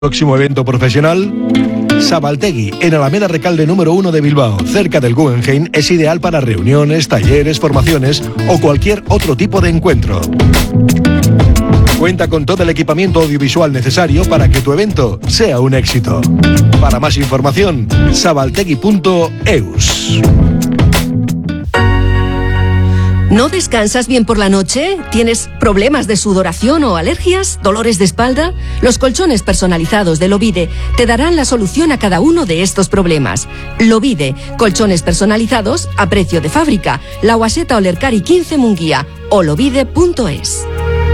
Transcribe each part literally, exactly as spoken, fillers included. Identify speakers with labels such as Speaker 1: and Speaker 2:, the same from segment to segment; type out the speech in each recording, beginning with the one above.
Speaker 1: Próximo evento profesional, Sabaltegui, en Alameda Recalde número uno de Bilbao, cerca del Guggenheim, es ideal para reuniones, talleres, formaciones o cualquier otro tipo de encuentro. Cuenta con todo el equipamiento audiovisual necesario para que tu evento sea un éxito. Para más información, sabaltegui punto eus.
Speaker 2: ¿No descansas bien por la noche? ¿Tienes problemas de sudoración o alergias? ¿Dolores de espalda? Los colchones personalizados de Lovide te darán la solución a cada uno de estos problemas. Lovide, colchones personalizados a precio de fábrica. La Guaseta Olercari quince Munguía o lovide punto es.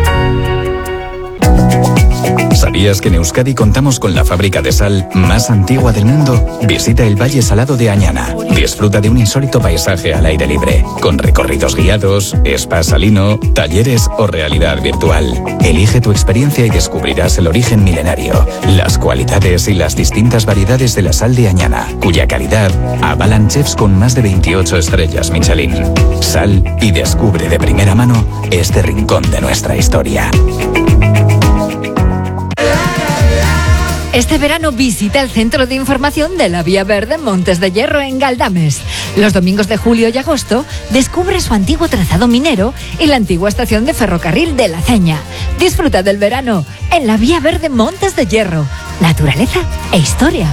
Speaker 3: ¿Sabías que en Euskadi contamos con la fábrica de sal más antigua del mundo? Visita el Valle Salado de Añana. Disfruta de un insólito paisaje al aire libre, con recorridos guiados, spa salino, talleres o realidad virtual. Elige tu experiencia y descubrirás el origen milenario, las cualidades y las distintas variedades de la sal de Añana, cuya calidad avalan chefs con más de veintiocho estrellas Michelin. Sal y descubre de primera mano este rincón de nuestra historia.
Speaker 4: Este verano visita el Centro de Información de la Vía Verde Montes de Hierro en Galdames. Los domingos de julio y agosto descubre su antiguo trazado minero y la antigua estación de ferrocarril de La Ceña. Disfruta del verano en la Vía Verde Montes de Hierro. Naturaleza e historia.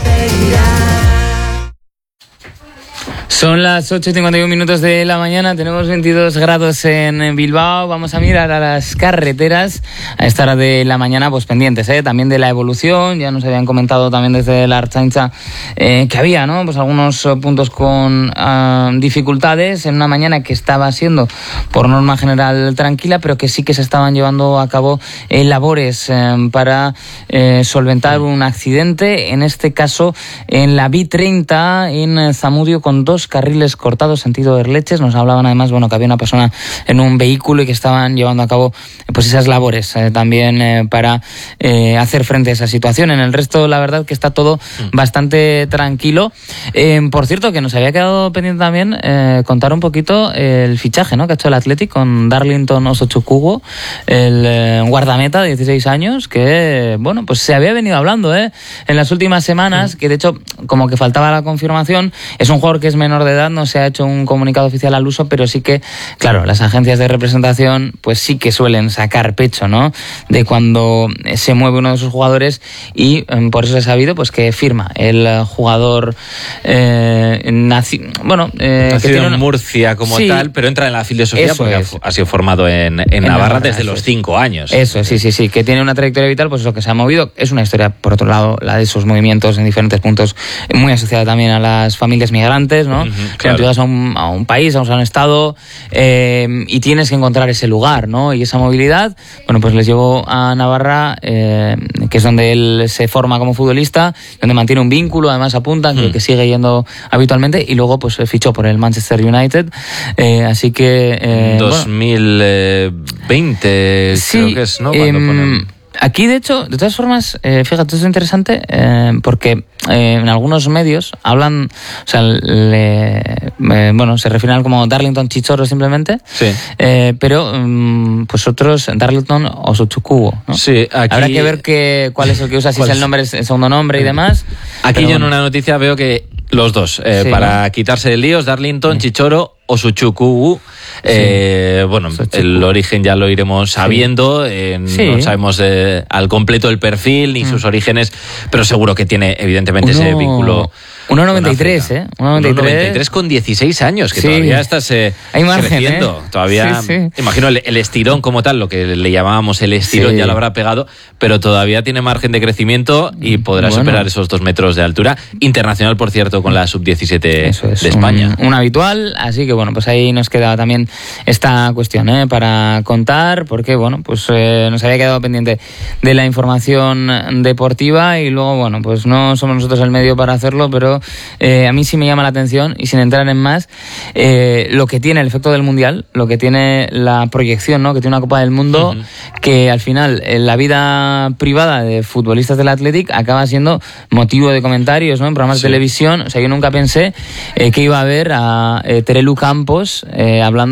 Speaker 5: Son las ocho y cincuenta y uno minutos de la mañana, tenemos veintidós grados en Bilbao. Vamos a mirar a las carreteras a esta hora de la mañana, pues pendientes, ¿eh? También de la evolución. Ya nos habían comentado también desde la Ertzaintza eh, que había, ¿no? Pues algunos puntos con uh, dificultades en una mañana que estaba siendo por norma general tranquila, pero que sí que se estaban llevando a cabo eh, labores eh, para eh, solventar un accidente, en este caso en la B treinta en Zamudio, con dos carriles cortados sentido Erleches. Nos hablaban además, bueno, que había una persona en un vehículo y que estaban llevando a cabo pues esas labores eh, también eh, para eh, hacer frente a esa situación. En el resto, la verdad que está todo mm. bastante tranquilo. Eh, por cierto, que nos había quedado pendiente también eh, contar un poquito el fichaje, ¿no?, que ha hecho el Athletic con Darlington Osochukwu, el eh, guardameta de dieciséis años, que, bueno, pues se había venido hablando eh, en las últimas semanas, mm. que de hecho, como que faltaba la confirmación. Es un jugador que es menor de edad, no se ha hecho un comunicado oficial al uso, pero sí que, claro, las agencias de representación pues sí que suelen sacar pecho, ¿no?, de cuando se mueve uno de sus jugadores, y eh, por eso he sabido pues que firma el jugador eh, naci- bueno, eh,
Speaker 6: nacido
Speaker 5: que tiene
Speaker 6: en
Speaker 5: una...
Speaker 6: Murcia como sí, tal, pero entra en la filosofía eso porque es. ha sido formado en, en, en Navarra, Navarra desde los cinco años.
Speaker 5: Eso, sí, sí, sí, que tiene una trayectoria vital, pues eso, que se ha movido. Es una historia, por otro lado, la de sus movimientos en diferentes puntos, muy asociada también a las familias migrantes, ¿no? Uh-huh, claro. Cuando tú vas a un, a un país, a un estado, eh, y tienes que encontrar ese lugar, ¿no?, y esa movilidad, bueno, pues les llevó a Navarra, eh, que es donde él se forma como futbolista, donde mantiene un vínculo, además apuntan, uh-huh. que, que sigue yendo habitualmente, y luego pues fichó por el Manchester United, eh, así que... Eh,
Speaker 6: dos mil veinte, bueno, sí, creo que es, ¿no?, cuando eh, ponen...
Speaker 5: Aquí, de hecho, de todas formas, eh, fíjate, es interesante eh, porque eh, en algunos medios hablan, o sea, le, eh, bueno, se refieren como Darlington Chichoro simplemente,
Speaker 6: sí.
Speaker 5: eh, pero um, pues otros Darlington Osochukwu, ¿no?
Speaker 6: Sí, aquí...
Speaker 5: Habrá que ver que, cuál es el que usa, si es el nombre, el segundo nombre y demás.
Speaker 6: Aquí
Speaker 5: pero,
Speaker 6: yo
Speaker 5: bueno.
Speaker 6: en una noticia veo que los dos, eh,
Speaker 5: sí,
Speaker 6: para
Speaker 5: ¿no?
Speaker 6: quitarse de líos, Darlington Chichoro Osochukwu. Eh, sí. Bueno, Osochukwu. El origen ya lo iremos sabiendo, eh, sí. no sabemos eh, al completo el perfil ni mm. sus orígenes, pero seguro que tiene evidentemente
Speaker 5: Uno...
Speaker 6: ese vínculo.
Speaker 5: uno noventa y tres, ¿eh?
Speaker 6: uno noventa y tres con dieciséis años, que sí. todavía estás eh,
Speaker 5: Hay margen,
Speaker 6: creciendo.
Speaker 5: ¿eh?
Speaker 6: Todavía,
Speaker 5: sí, sí.
Speaker 6: imagino el, el estirón como tal, lo que le llamábamos el estirón, sí. ya lo habrá pegado, pero todavía tiene margen de crecimiento y podrá bueno. superar esos dos metros de altura. Internacional, por cierto, con la sub diecisiete
Speaker 5: Eso es,
Speaker 6: de España.
Speaker 5: Un, un habitual, así que bueno, pues ahí nos queda también esta cuestión ¿eh? para contar, porque bueno, pues eh, nos había quedado pendiente de la información deportiva y luego, bueno, pues no somos nosotros el medio para hacerlo, pero eh, a mí sí me llama la atención, y sin entrar en más, eh, lo que tiene el efecto del Mundial, lo que tiene la proyección, ¿no?, que tiene una Copa del Mundo, uh-huh. que al final en la vida privada de futbolistas del Athletic acaba siendo motivo de comentarios, ¿no?, en programas sí. de televisión. O sea, yo nunca pensé eh, que iba a ver a eh, Terelu Campos eh, hablando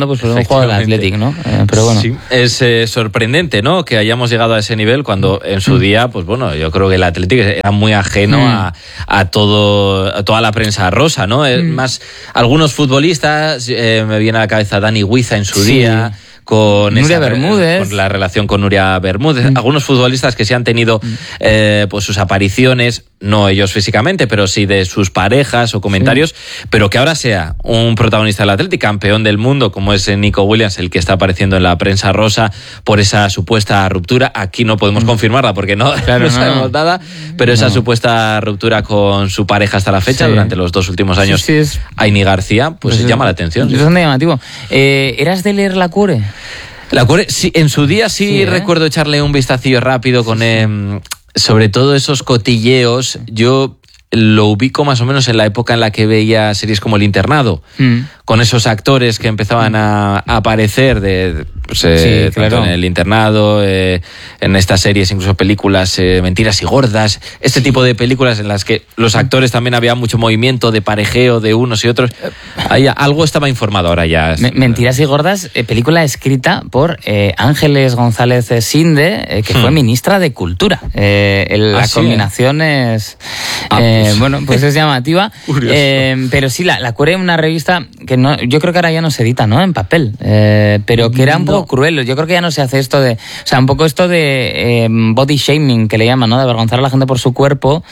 Speaker 5: jugando pues, por un juego del Athletic, ¿no? Eh, pero bueno.
Speaker 6: Sí, es eh, sorprendente, ¿no? Que hayamos llegado a ese nivel cuando en su día, pues bueno, yo creo que el Athletic era muy ajeno mm. a, a todo a toda la prensa rosa, ¿no? Mm. Más algunos futbolistas, eh, me viene a la cabeza Dani Huiza en su sí. día. Con,
Speaker 5: Nuria
Speaker 6: esa,
Speaker 5: Bermúdez.
Speaker 6: con la relación con Nuria Bermúdez. Mm. Algunos futbolistas que sí han tenido mm. eh, pues sus apariciones, no ellos físicamente, pero sí de sus parejas o comentarios, sí. pero que ahora sea un protagonista del Athletic, campeón del mundo, como es Nico Williams, el que está apareciendo en la prensa rosa por esa supuesta ruptura. Aquí no podemos mm. confirmarla porque no, claro, no sabemos no. nada, pero esa no. supuesta ruptura con su pareja hasta la fecha, sí. durante los dos últimos años, sí, sí, es... Aini García, pues, pues llama la atención.
Speaker 5: Es bastante llamativo. Eh, ¿Eras de leer La Cure?
Speaker 6: La Cure, sí, en su día sí, sí ¿eh? recuerdo echarle un vistacillo rápido con eh, sobre todo esos cotilleos. Yo lo ubico más o menos en la época en la que veía series como El Internado, mm. con esos actores que empezaban a, a aparecer de, pues, eh, sí, claro. tanto en El Internado, eh, en estas series, incluso películas, eh, Mentiras y Gordas, este sí. tipo de películas en las que los actores también había mucho movimiento de parejeo de unos y otros. Ahí algo estaba informado ahora ya.
Speaker 5: M- Mentiras y Gordas, eh, película escrita por eh, Ángeles González Sinde, eh, que hmm. fue ministra de Cultura. Eh, el, ah, la sí, combinación eh. es... Ah, eh, pues. Bueno, pues es llamativa. eh, pero sí, la, la Cure, una revista que no, yo creo que ahora ya no se edita, ¿no? En papel. Eh, pero que era un poco no. cruel. Yo creo que ya no se hace esto de... O sea, un poco esto de eh, body shaming, que le llaman, ¿no? De avergonzar a la gente por su cuerpo,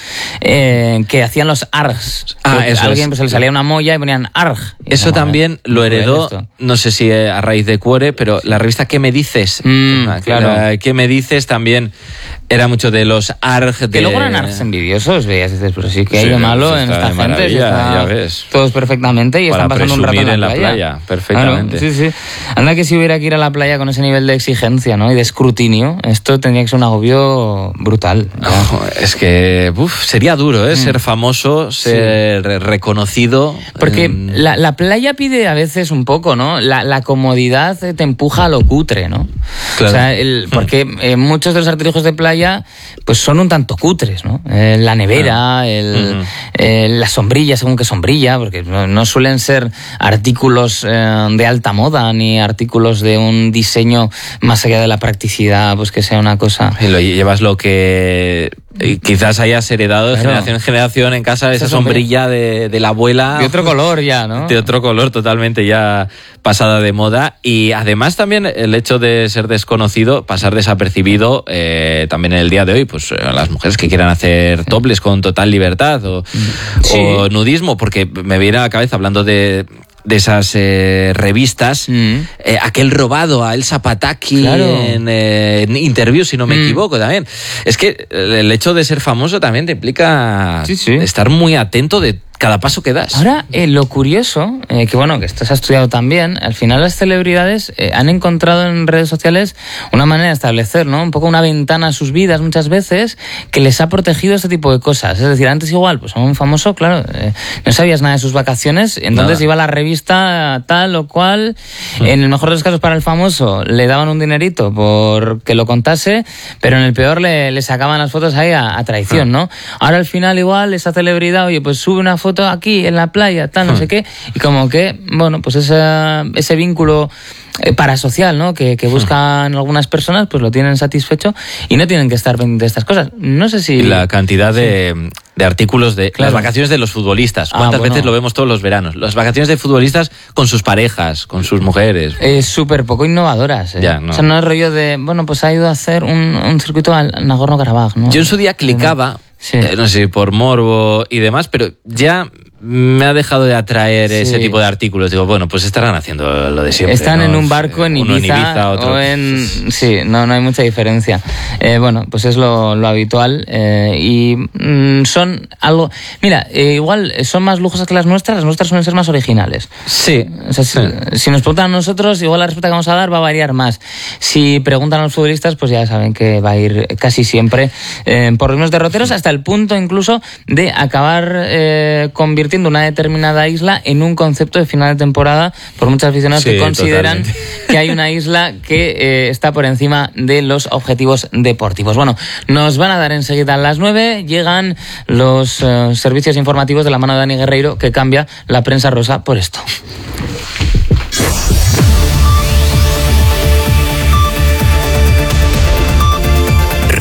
Speaker 5: eh, que hacían los args.
Speaker 6: Ah, eso
Speaker 5: alguien
Speaker 6: es.
Speaker 5: pues, le salía una molla y ponían arg. Y
Speaker 6: eso también lo heredó, no sé si a raíz de Cure, pero la revista ¿Qué me dices?
Speaker 5: Mm, claro.
Speaker 6: ¿Qué me dices? También era mucho de los arg. De...
Speaker 5: Que luego eran args envidiosos, veías, dices, pero sí que hay sí, de malo en esta gente. Está
Speaker 6: ya ves.
Speaker 5: Todos perfectamente y
Speaker 6: para
Speaker 5: están pasando un rato en la,
Speaker 6: en la
Speaker 5: playa.
Speaker 6: playa. Perfectamente.
Speaker 5: Claro, sí, sí. Anda que si hubiera que ir a la playa con ese nivel de exigencia, ¿no? Y de escrutinio, esto tendría que ser un agobio brutal.
Speaker 6: No, es que uf, sería duro, ¿eh? Mm. Ser famoso, ser sí. reconocido.
Speaker 5: Porque
Speaker 6: en...
Speaker 5: la, la playa pide a veces un poco, ¿no? La, la comodidad te empuja a lo cutre, ¿no? Claro. O sea, el, porque eh, muchos de los artilugios de playa pues son un tanto cutres, ¿no? Eh, la nevera, el, uh-huh. eh, la sombrilla, según qué sombrilla, porque no, no suelen ser artículos eh, de alta moda ni artículos de un diseño más allá de la practicidad, pues que sea una cosa...
Speaker 6: Y lo llevas lo que... quizás hayas heredado de claro. generación en generación en casa esa, esa sombrilla de, de la abuela.
Speaker 5: De otro color ya, ¿no?
Speaker 6: De otro color totalmente ya pasada de moda. Y además también el hecho de ser desconocido, pasar desapercibido eh, también en el día de hoy, pues a las mujeres que quieran hacer topless con total libertad o, sí. o nudismo, porque me viene a la cabeza hablando de... de esas eh, revistas, mm. eh, aquel robado a Elsa Pataki claro. en, eh, en Interview, si no me mm. equivoco también. Es que el hecho de ser famoso también te implica sí, sí. estar muy atento de cada paso que das.
Speaker 5: Ahora, eh, lo curioso, eh, que bueno, que esto se ha estudiado también, al final las celebridades eh, han encontrado en redes sociales una manera de establecer, ¿no? Un poco una ventana a sus vidas muchas veces que les ha protegido este tipo de cosas. Es decir, antes igual, pues a un famoso, claro, eh, no sabías nada de sus vacaciones, entonces nada. Iba a la revista tal o cual, mm. en el mejor de los casos para el famoso le daban un dinerito por que lo contase, pero en el peor le, le sacaban las fotos ahí a, a traición, mm. ¿no? Ahora al final igual esa celebridad, oye, pues sube una foto aquí en la playa, tal, no hmm. sé qué, y como que, bueno, pues ese, ese vínculo eh, parasocial, ¿no? Que, que buscan hmm. algunas personas, pues lo tienen satisfecho y no tienen que estar pendientes de estas cosas. No sé si...
Speaker 6: Y la cantidad sí. de, de artículos de claro. las vacaciones de los futbolistas. ¿Cuántas ah, bueno. veces lo vemos todos los veranos? Las vacaciones de futbolistas con sus parejas, con sus mujeres.
Speaker 5: Es súper poco innovadoras. ¿eh? Ya, no. O sea, no es rollo de, bueno, pues ha ido a hacer un, un circuito al Nagorno-Karabaj, ¿no?
Speaker 6: Yo en su día clicaba... Sí. Eh, no sé, por morbo y demás, pero ya me ha dejado de atraer sí. ese tipo de artículos. Digo, bueno, pues estarán haciendo lo de siempre.
Speaker 5: Están
Speaker 6: ¿no?
Speaker 5: en un barco en Ibiza, en Ibiza otro. O en... Sí, no, no hay mucha diferencia. Eh, bueno, pues es lo, lo habitual. Eh, y mm, son algo... Mira, eh, igual son más lujosas que las nuestras. Las nuestras suelen ser más originales.
Speaker 6: Sí.
Speaker 5: O sea, si, sí. si nos preguntan a nosotros, igual la respuesta que vamos a dar va a variar más. Si preguntan a los futbolistas, pues ya saben que va a ir casi siempre eh, por ritmos derroteros, hasta el punto incluso de acabar eh, convirtiendo una determinada isla en un concepto de final de temporada por muchos aficionados sí, que consideran totalmente. Que hay una isla que eh, está por encima de los objetivos deportivos. Bueno, nos van a dar enseguida a las nueve, llegan los eh, servicios informativos de la mano de Dani Guerreiro, que cambia la prensa rosa por esto.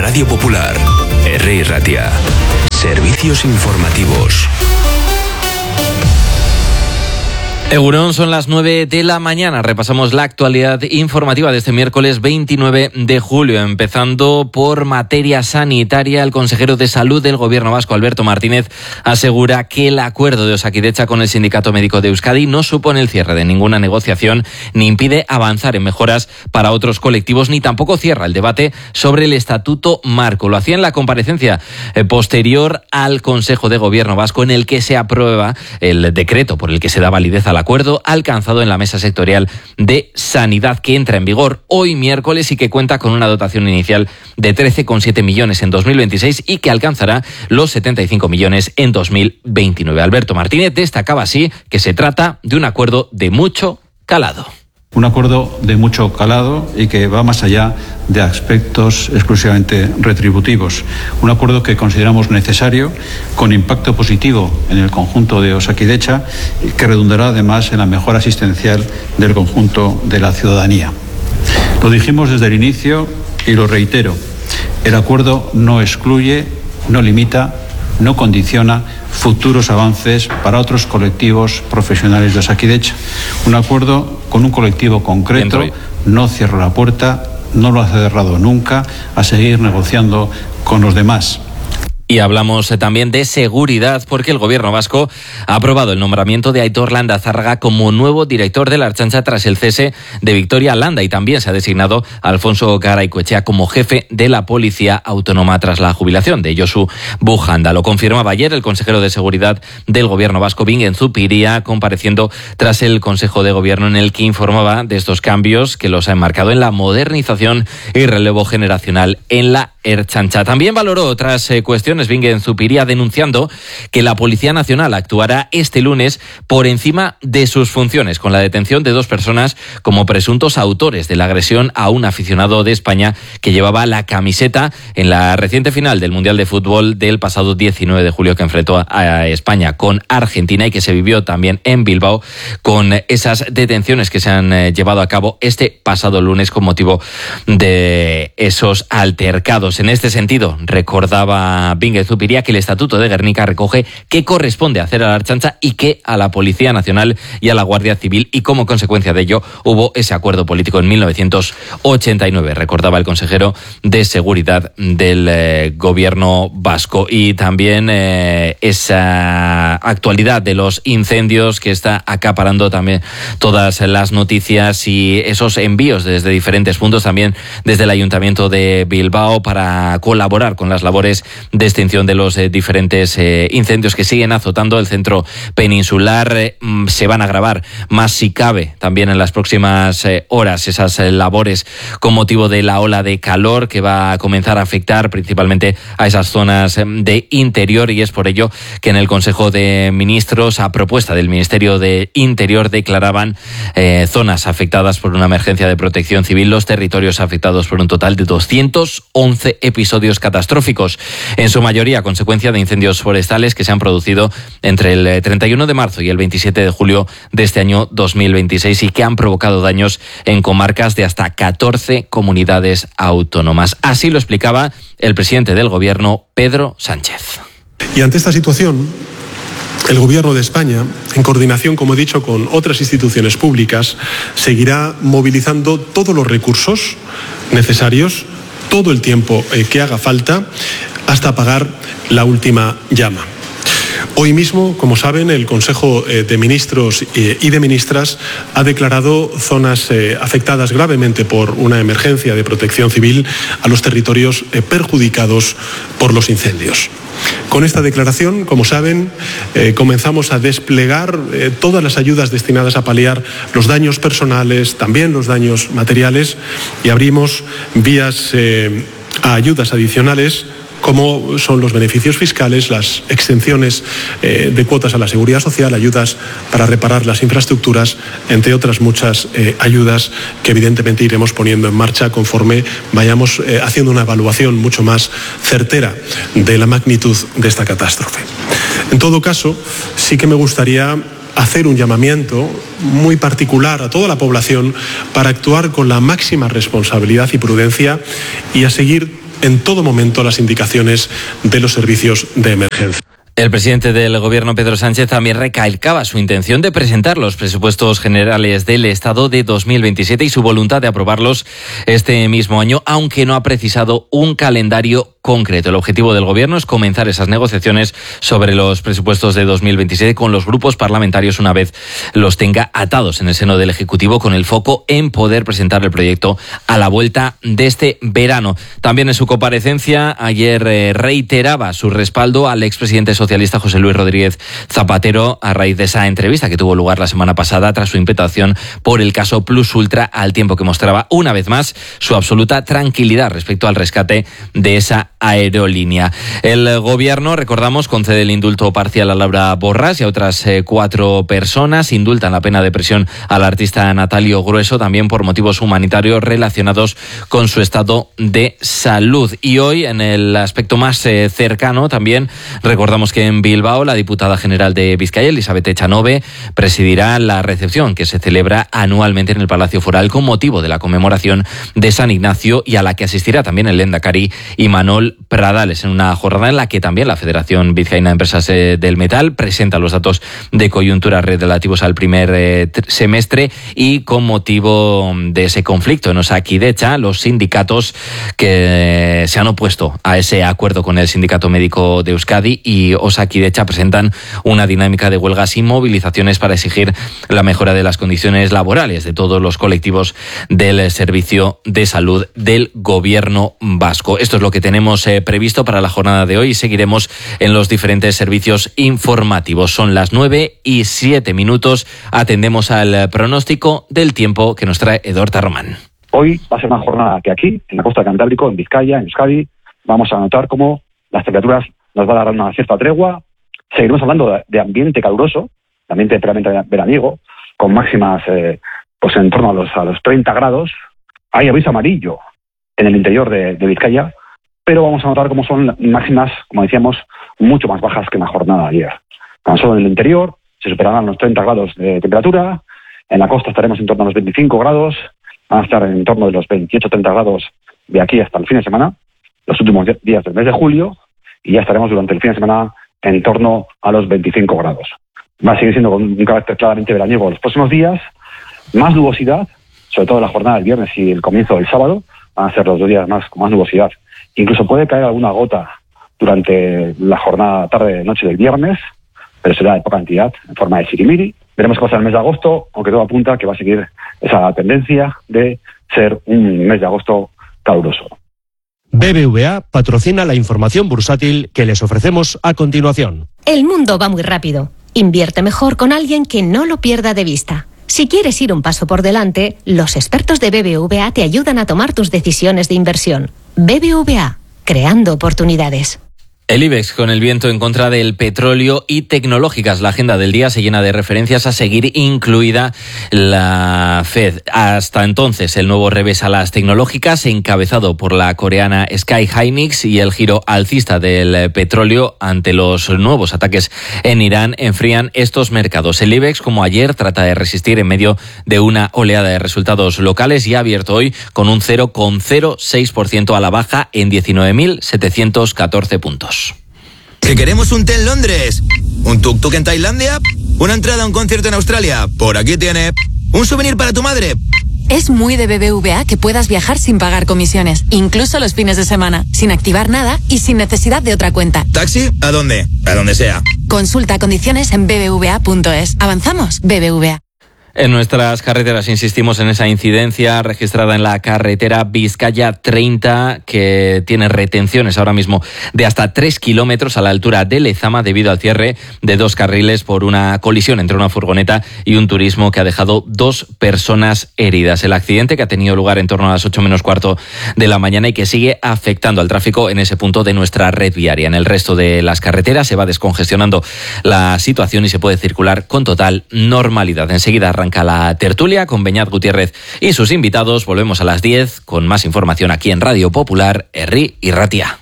Speaker 7: Radio Popular, Herri Ratia. Servicios informativos.
Speaker 6: Egunon, son las nueve de la mañana. Repasamos la actualidad informativa de este miércoles veintinueve de julio. Empezando por materia sanitaria, el consejero de Salud del Gobierno vasco, Alberto Martínez, asegura que el acuerdo de Osakidetza con el Sindicato Médico de Euskadi no supone el cierre de ninguna negociación, ni impide avanzar en mejoras para otros colectivos, ni tampoco cierra el debate sobre el Estatuto Marco. Lo hacía en la comparecencia eh, posterior al Consejo de Gobierno vasco, en el que se aprueba el decreto por el que se da validez a la acuerdo alcanzado en la mesa sectorial de Sanidad, que entra en vigor hoy miércoles y que cuenta con una dotación inicial de trece coma siete millones en dos mil veintiséis y que alcanzará los setenta y cinco millones en dos mil veintinueve. Alberto Martínez destacaba así que se trata de un acuerdo de mucho calado.
Speaker 8: Un acuerdo de mucho calado y que va más allá de aspectos exclusivamente retributivos. Un acuerdo que consideramos necesario, con impacto positivo en el conjunto de Osakidetza y que redundará además en la mejora asistencial del conjunto de la ciudadanía. Lo dijimos desde el inicio y lo reitero. El acuerdo no excluye, no limita, no condiciona futuros avances para otros colectivos profesionales de Osakidetza. Un acuerdo con un colectivo concreto no cierra la puerta, no lo ha cerrado nunca, a seguir negociando con los demás.
Speaker 6: Y hablamos también de seguridad, porque el Gobierno vasco ha aprobado el nombramiento de Aitor Landazárraga como nuevo director de la Ertzaintza tras el cese de Victoria Landa, y también se ha designado a Alfonso Garaycoechea como jefe de la Policía Autónoma tras la jubilación de Josu Bujanda. Lo confirmaba ayer el consejero de Seguridad del Gobierno vasco, Bingen Zupiria, compareciendo tras el Consejo de Gobierno, en el que informaba de estos cambios que los ha enmarcado en la modernización y relevo generacional en la Ertzaintza. También valoró otras eh, cuestiones Bingen Zupiria, denunciando que la Policía Nacional actuará este lunes por encima de sus funciones, con la detención de dos personas como presuntos autores de la agresión a un aficionado de España que llevaba la camiseta en la reciente final del Mundial de Fútbol del pasado diecinueve de julio, que enfrentó a España con Argentina y que se vivió también en Bilbao, con esas detenciones que se han eh, llevado a cabo este pasado lunes con motivo de esos altercados. En este sentido, recordaba Bingen Zupiria que el Estatuto de Gernika recoge qué corresponde hacer a la Ertzaintza y qué a la Policía Nacional y a la Guardia Civil, y como consecuencia de ello hubo ese acuerdo político en mil novecientos ochenta y nueve, recordaba el consejero de Seguridad del eh, Gobierno vasco. Y también eh, esa actualidad de los incendios que está acaparando también todas las noticias, y esos envíos desde diferentes puntos, también desde el Ayuntamiento de Bilbao, para colaborar con las labores de extinción de los eh, diferentes eh, incendios que siguen azotando el centro peninsular. Eh, se van a agravar más si cabe también en las próximas eh, horas esas eh, labores con motivo de la ola de calor que va a comenzar a afectar principalmente a esas zonas eh, de interior, y es por ello que en el Consejo de Ministros, a propuesta del Ministerio de Interior, declaraban eh, zonas afectadas por una emergencia de protección civil los territorios afectados por un total de doscientos once episodios catastróficos, en su mayoría a consecuencia de incendios forestales que se han producido entre el treinta y uno de marzo y el veintisiete de julio de este año dos mil veintiséis, y que han provocado daños en comarcas de hasta catorce comunidades autónomas. Así lo explicaba el presidente del Gobierno, Pedro Sánchez.
Speaker 9: Y ante esta situación, el Gobierno de España, en coordinación, como he dicho, con otras instituciones públicas, seguirá movilizando todos los recursos necesarios, todo el tiempo eh, que haga falta, hasta apagar la última llama. Hoy mismo, como saben, el Consejo eh, de Ministros eh, y de Ministras ha declarado zonas eh, afectadas gravemente por una emergencia de protección civil a los territorios eh, perjudicados por los incendios. Con esta declaración, como saben, eh, comenzamos a desplegar eh, todas las ayudas destinadas a paliar los daños personales, también los daños materiales, y abrimos vías eh, a ayudas adicionales, como son los beneficios fiscales, las exenciones eh, de cuotas a la seguridad social, ayudas para reparar las infraestructuras, entre otras muchas eh, ayudas que evidentemente iremos poniendo en marcha conforme vayamos eh, haciendo una evaluación mucho más certera de la magnitud de esta catástrofe. En todo caso, sí que me gustaría hacer un llamamiento muy particular a toda la población para actuar con la máxima responsabilidad y prudencia, y a seguir en todo momento las indicaciones de los servicios de emergencia.
Speaker 6: El presidente del Gobierno, Pedro Sánchez, también recalcaba su intención de presentar los presupuestos generales del Estado de dos mil veintisiete y su voluntad de aprobarlos este mismo año, aunque no ha precisado un calendario concreto. El objetivo del Gobierno es comenzar esas negociaciones sobre los presupuestos de dos mil veintisiete con los grupos parlamentarios una vez los tenga atados en el seno del Ejecutivo, con el foco en poder presentar el proyecto a la vuelta de este verano. También en su comparecencia ayer eh, reiteraba su respaldo al expresidente socialista socialista José Luis Rodríguez Zapatero a raíz de esa entrevista que tuvo lugar la semana pasada tras su imputación por el caso Plus Ultra, al tiempo que mostraba una vez más su absoluta tranquilidad respecto al rescate de esa aerolínea. El Gobierno, recordamos, concede el indulto parcial a Laura Borràs y a otras eh, cuatro personas. Indultan la pena de prisión al artista Natalio Grueso, también por motivos humanitarios relacionados con su estado de salud. Y hoy, en el aspecto más eh, cercano, también recordamos que en Bilbao la diputada general de Vizcaya, Elizabeth Echanove, presidirá la recepción que se celebra anualmente en el Palacio Foral con motivo de la conmemoración de San Ignacio y a la que asistirá también el lehendakari Imanol Pradales, en una jornada en la que también la Federación Vizcaína de Empresas del Metal presenta los datos de coyuntura relativos al primer eh, semestre y con motivo de ese conflicto en Osakidecha, los sindicatos que se han opuesto a ese acuerdo con el Sindicato Médico de Euskadi y Osakidecha presentan una dinámica de huelgas y movilizaciones para exigir la mejora de las condiciones laborales de todos los colectivos del servicio de salud del Gobierno vasco. Esto es lo que tenemos eh, previsto para la jornada de hoy y seguiremos en los diferentes servicios informativos. Son las nueve y siete minutos. Atendemos al pronóstico del tiempo que nos trae Edorta Román.
Speaker 10: Hoy va a ser una jornada que aquí, en la costa del Cantábrico, en Vizcaya, en Euskadi, vamos a notar cómo las temperaturas nos va a dar una cierta tregua. Seguiremos hablando de, de ambiente caluroso, de ambiente plenamente veraniego, con máximas eh, pues en torno a los, a los treinta grados. Hay aviso amarillo en el interior de, de Vizcaya, pero vamos a notar cómo son máximas, como decíamos, mucho más bajas que en la jornada de ayer. Tan solo en el interior se superarán los treinta grados de temperatura, en la costa estaremos en torno a los veinticinco grados, van a estar en torno de los veintiocho a treinta grados de aquí hasta el fin de semana, los últimos días del mes de julio, y ya estaremos durante el fin de semana en torno a los veinticinco grados. Va a seguir siendo con un carácter claramente veraniego los próximos días, más nubosidad, sobre todo la jornada del viernes y el comienzo del sábado, van a ser los dos días más con más nubosidad. Incluso puede caer alguna gota durante la jornada tarde-noche del viernes, pero será de poca cantidad, en forma de sirimiri. Veremos qué pasa en el mes de agosto, aunque todo apunta que va a seguir esa tendencia de ser un mes de agosto caluroso.
Speaker 11: B B V A patrocina la información bursátil que les ofrecemos a continuación.
Speaker 12: El mundo va muy rápido. Invierte mejor con alguien que no lo pierda de vista. Si quieres ir un paso por delante, los expertos de B B V A te ayudan a tomar tus decisiones de inversión. B B V A, creando oportunidades.
Speaker 6: El IBEX con el viento en contra del petróleo y tecnológicas. La agenda del día se llena de referencias a seguir, incluida la Fed. Hasta entonces, el nuevo revés a las tecnológicas, encabezado por la coreana Sky Hynix, y el giro alcista del petróleo ante los nuevos ataques en Irán enfrían estos mercados. El IBEX, como ayer, trata de resistir en medio de una oleada de resultados locales y ha abierto hoy con un cero coma cero seis por ciento a la baja en diecinueve mil setecientos catorce puntos.
Speaker 13: ¿Que queremos un té en Londres? ¿Un tuk-tuk en Tailandia? ¿Una entrada a un concierto en Australia? Por aquí tiene. ¿Un souvenir para tu madre?
Speaker 14: Es muy de B B V A que puedas viajar sin pagar comisiones, incluso los fines de semana, sin activar nada y sin necesidad de otra cuenta.
Speaker 13: ¿Taxi? ¿A dónde? A donde sea.
Speaker 14: Consulta condiciones en b b v a punto es. Avanzamos, B B V A.
Speaker 6: En nuestras carreteras insistimos en esa incidencia registrada en la carretera Vizcaya treinta, que tiene retenciones ahora mismo de hasta tres kilómetros a la altura de Lezama debido al cierre de dos carriles por una colisión entre una furgoneta y un turismo que ha dejado dos personas heridas. El accidente, que ha tenido lugar en torno a las ocho menos cuarto de la mañana y que sigue afectando al tráfico en ese punto de nuestra red viaria. En el resto de las carreteras se va descongestionando la situación y se puede circular con total normalidad. Enseguida arranca la tertulia con Beñat Gutiérrez y sus invitados. Volvemos a las diez con más información aquí en Radio Popular, Herri y Ratia.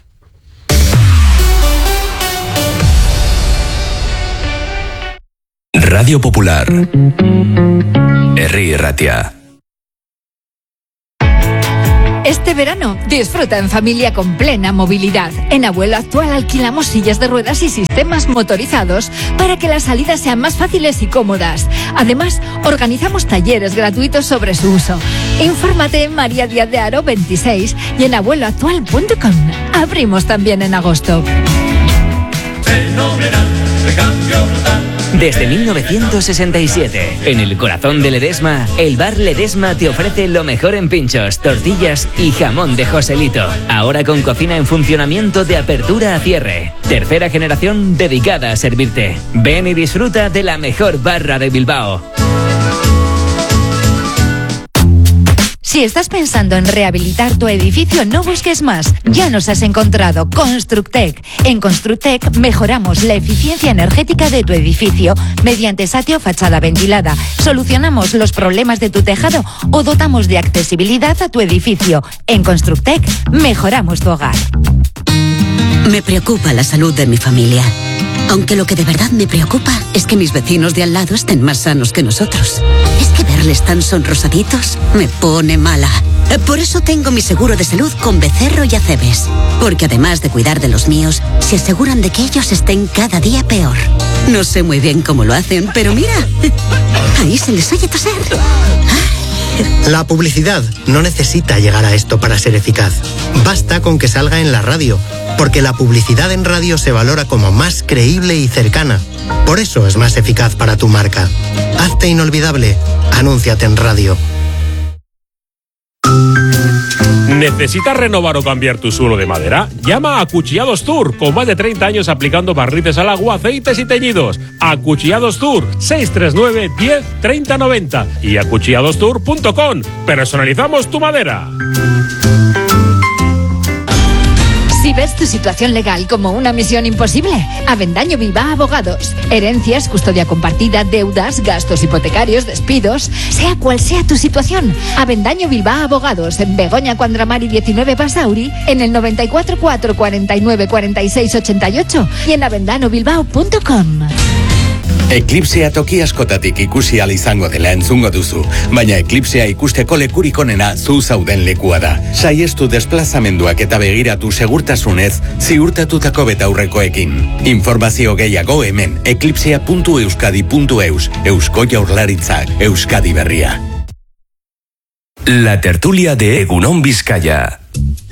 Speaker 7: Radio Popular, Herri y Ratia.
Speaker 4: Este verano, disfruta en familia con plena movilidad. En Abuelo Actual alquilamos sillas de ruedas y sistemas motorizados para que las salidas sean más fáciles y cómodas. Además, organizamos talleres gratuitos sobre su uso. Infórmate en María Díaz de Haro veintiséis y en abuelo actual punto com. Abrimos también en agosto.
Speaker 15: Desde mil novecientos sesenta y siete, en el corazón de Ledesma, el bar Ledesma te ofrece lo mejor en pinchos, tortillas y jamón de Joselito. Ahora con cocina en funcionamiento de apertura a cierre. Tercera generación dedicada a servirte. Ven y disfruta de la mejor barra de Bilbao.
Speaker 4: Si estás pensando en rehabilitar tu edificio, no busques más. Ya nos has encontrado. Constructec. En Constructec mejoramos la eficiencia energética de tu edificio mediante satio fachada ventilada. Solucionamos los problemas de tu tejado o dotamos de accesibilidad a tu edificio. En Constructec mejoramos tu hogar.
Speaker 16: Me preocupa la salud de mi familia. Aunque lo que de verdad me preocupa es que mis vecinos de al lado estén más sanos que nosotros. Es que verles tan sonrosaditos me pone mala. Por eso tengo mi seguro de salud con Becerro y Acebes. Porque además de cuidar de los míos, se aseguran de que ellos estén cada día peor. No sé muy bien cómo lo hacen, pero mira, ahí se les oye toser.
Speaker 17: La publicidad no necesita llegar a esto para ser eficaz. Basta con que salga en la radio, porque la publicidad en radio se valora como más creíble y cercana. Por eso es más eficaz para tu marca. Hazte inolvidable. Anúnciate en radio.
Speaker 18: ¿Necesitas renovar o cambiar tu suelo de madera? Llama a Acuchillados Tour, con más de treinta años aplicando barnices al agua, aceites y teñidos. Acuchillados Tour, seis tres nueve, diez, treinta, noventa y acuchillados tour punto com. Personalizamos tu madera.
Speaker 4: Si ves tu situación legal como una misión imposible, Avendaño Bilbao Abogados. Herencias, custodia compartida, deudas, gastos hipotecarios, despidos. Sea cual sea tu situación, Avendaño Bilbao Abogados. En Begoña Cuandramari diecinueve Basauri, en el noventa y cuatro, cuatro cuarenta y nueve, cuarenta y seis, ochenta y ocho y en avendano bilbao punto com.
Speaker 19: Eklipsea toki askotatik ikusi ahal izango dela entzungo duzu, baina eklipsea ikusteko lekurik onena zu zauden lekua da. Saiestu desplazamenduak eta begiratu segurtasunez ziurtatutako betaurrekoekin. Informazio gehiago hemen eklipsea puntu euskadi puntu eus, Eusko Jaurlaritzak, Euskadi Berria.
Speaker 7: La tertulia de Egunon Vizcaya.